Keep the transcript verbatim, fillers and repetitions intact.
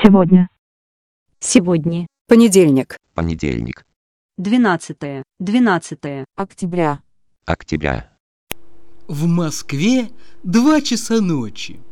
Сегодня. Сегодня. Понедельник. Понедельник. Двенадцатое. Двенадцатое. Октября. Октября. В Москве два часа ночи.